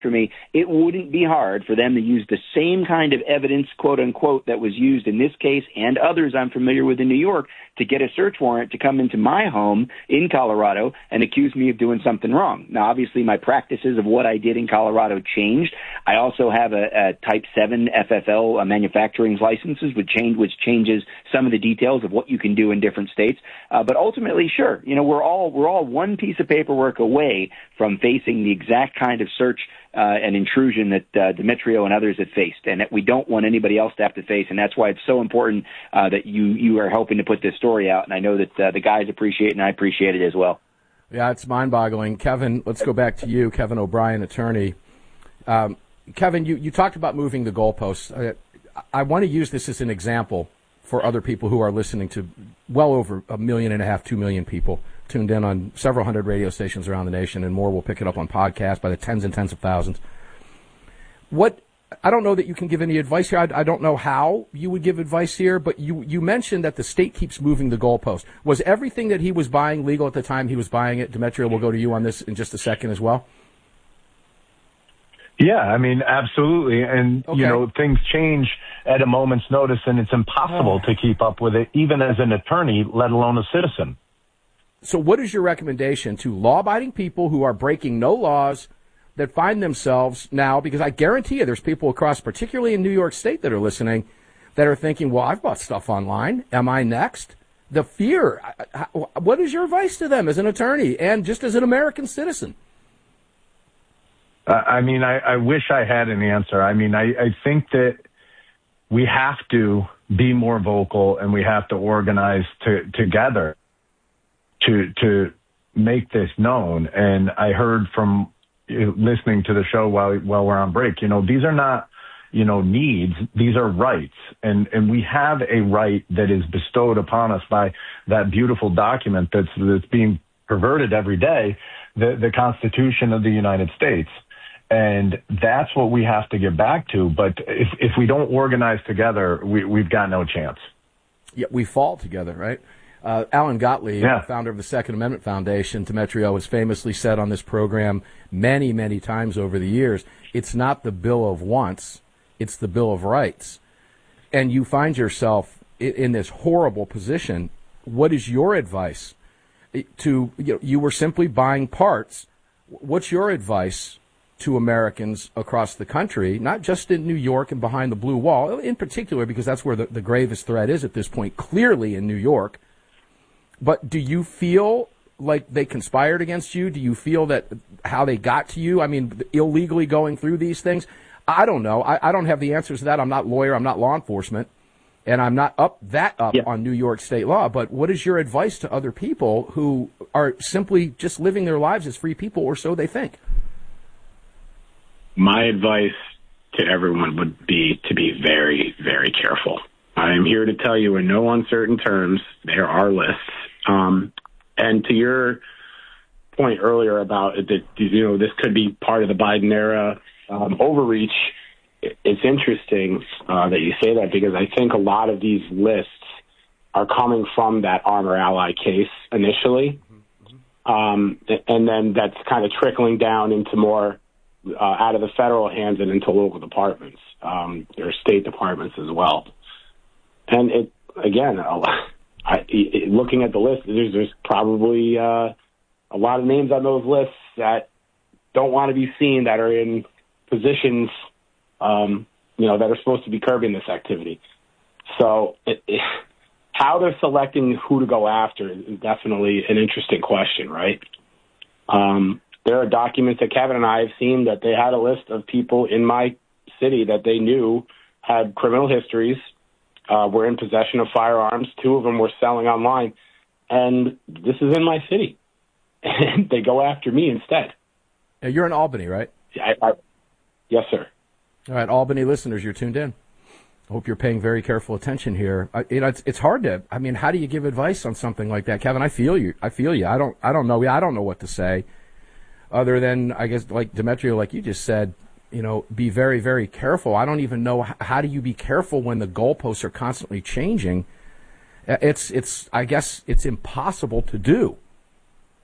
for me, it wouldn't be hard for them to use the same kind of evidence, quote unquote, that was used in this case and others I'm familiar with in New York to get a search warrant to come into my home in Colorado and accuse me of doing something wrong. Now, obviously, my practices of what I did in Colorado changed. I also have a Type 7 FFL manufacturing licenses, which changes some of the details of what you can do in different states. But ultimately, sure, we're all one piece of paperwork away from facing the exact kind of search and intrusion that Demetrio and others have faced, and that we don't want anybody else to have to face. And that's why it's so important that you are helping to put this story out. And I know that the guys appreciate it, and I appreciate it as well. Yeah, it's mind-boggling. Kevin, let's go back to you, Kevin O'Brien, attorney. Kevin, you talked about moving the goalposts. I want to use this as an example for other people who are listening to well over 1.5 million, 2 million people tuned in on several hundred radio stations around the nation, and more will pick it up on podcasts by the tens and tens of thousands. I don't know that you can give any advice here. I don't know how you would give advice here, but you mentioned that the state keeps moving the goalpost. Was everything that he was buying legal at the time he was buying it? Demetrio, we'll go to you on this in just a second as well. Yeah, I mean, absolutely. And, okay. Things change at a moment's notice, and it's impossible to keep up with it, even as an attorney, let alone a citizen. So what is your recommendation to law-abiding people who are breaking no laws that find themselves now, because I guarantee you there's people across, particularly in New York State, that are listening, that are thinking, well, I've bought stuff online. Am I next? The fear. What is your advice to them as an attorney and just as an American citizen? I wish I had an answer. I think that we have to be more vocal, and we have to organize together to make this known. And I heard from listening to the show while we're on break, these are not, needs, these are rights. And we have a right that is bestowed upon us by that beautiful document that's being perverted every day, the Constitution of the United States. And that's what we have to get back to. But if we don't organize together, we've got no chance. Yeah, we fall together, right? Alan Gottlieb, founder of the Second Amendment Foundation, Demetrio, has famously said on this program many, many times over the years, it's not the Bill of Wants, it's the Bill of Rights. And you find yourself in this horrible position. What is your advice to, you were simply buying parts. What's your advice to Americans across the country, not just in New York and behind the blue wall, in particular, because that's where the gravest threat is at this point, clearly in New York. But do you feel like they conspired against you? Do you feel that how they got to you, illegally going through these things? I don't know. I don't have the answers to that. I'm not a lawyer. I'm not law enforcement. And I'm not up on New York state law. But what is your advice to other people who are simply just living their lives as free people, or so they think? My advice to everyone would be to be very, very careful. I am here to tell you in no uncertain terms, there are lists. And to your point earlier about that, this could be part of the Biden era overreach, it's interesting that you say that, because I think a lot of these lists are coming from that Armor Ally case initially. And then that's kind of trickling down into more out of the federal hands and into local departments. There are state departments as well. And looking at the list, there's probably a lot of names on those lists that don't want to be seen, that are in positions, that are supposed to be curbing this activity. So how they're selecting who to go after is definitely an interesting question, right? There are documents that Kevin and I have seen that they had a list of people in my city that they knew had criminal histories, were in possession of firearms. 2 of them were selling online. And this is in my city. And they go after me instead. Now, you're in Albany, right? Yes, sir. All right, Albany listeners, you're tuned in. I hope you're paying very careful attention here. It's hard to, how do you give advice on something like that? Kevin, I feel you. I don't know. I don't know what to say other than, I guess, like Demetrio, like you just said, be very, very careful. I don't even know how do you be careful when the goalposts are constantly changing. I guess it's impossible to do.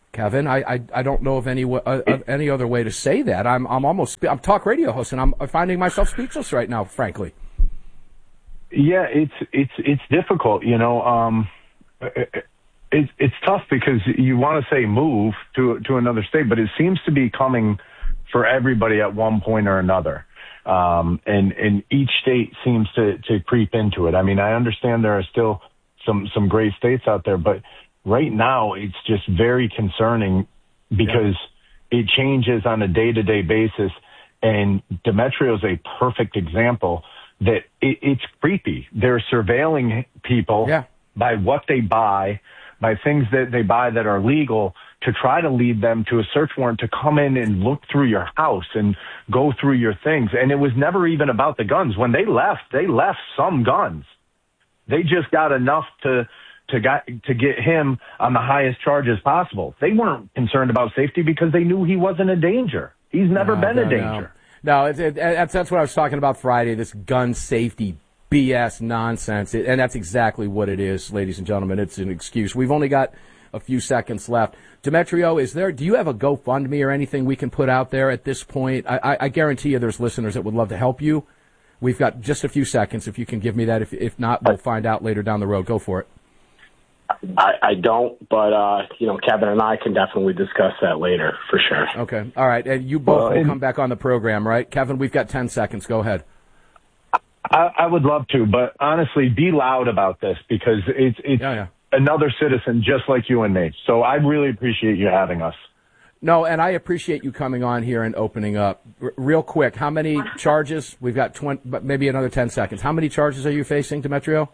Kevin. I don't know of any other way to say that. I'm talk radio host, and I'm finding myself speechless right now, frankly. Yeah, it's difficult, you know. It's tough because you want to say move to another state, but it seems to be coming for everybody at one point or another. And each state seems to creep into it. I mean, I understand there are still some great states out there, but right now it's just very concerning because it changes on a day-to-day basis. And Demetrio is a perfect example that it's creepy. They're surveilling people by what they buy, by things that they buy that are legal, to try to lead them to a search warrant to come in and look through your house and go through your things. And it was never even about the guns. When they left some guns. They just got enough to get him on the highest charges possible. They weren't concerned about safety because they knew he wasn't a danger. He's never been a danger. No, that's what I was talking about Friday, this gun safety BS nonsense. And that's exactly what it is, ladies and gentlemen. It's an excuse. We've only got a few seconds left. Demetrio, do you have a GoFundMe or anything we can put out there at this point? I guarantee you there's listeners that would love to help you. We've got just a few seconds. If you can give me that. If not, we'll find out later down the road. Go for it. I don't, but, Kevin and I can definitely discuss that later for sure. Okay. All right. And you both will come back on the program, right? Kevin, we've got 10 seconds. Go ahead. I would love to, but honestly, be loud about this because it's another citizen just like you and me. So I really appreciate you having us. No, and I appreciate you coming on here and opening up. Real quick, how many charges? We've got 20, but maybe another 10 seconds. How many charges are you facing, Demetrio?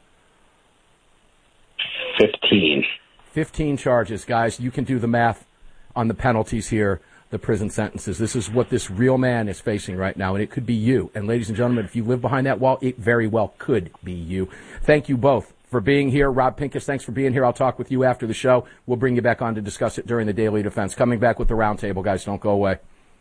15. 15 charges, guys. You can do the math on the penalties here, the prison sentences. This is what this real man is facing right now, and it could be you. And ladies and gentlemen, if you live behind that wall, it very well could be you. Thank you both for being here. Rob Pincus, thanks for being here. I'll talk with you after the show. We'll bring you back on to discuss it during the Daily Defense. Coming back with the roundtable, guys. Don't go away.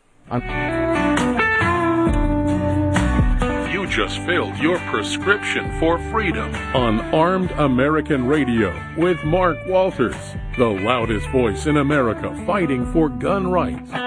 You just filled your prescription for freedom on Armed American Radio with Mark Walters, the loudest voice in America fighting for gun rights.